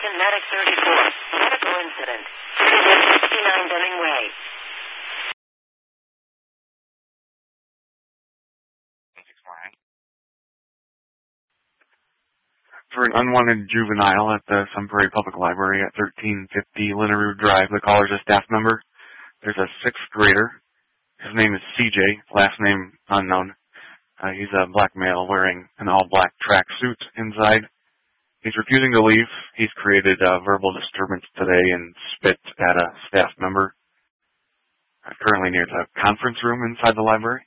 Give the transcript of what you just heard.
American Medic 34. Medical incident. 69 Deming Way. For an unwanted juvenile at the Sunbury Public Library at 1350 Linneroo Drive, the caller's a staff member. There's a 6th grader. His name is CJ, last name unknown. He's a black male wearing an all-black track suit inside. He's refusing to leave. He's created a verbal disturbance today and spit at a staff member. Currently near the conference room inside the library.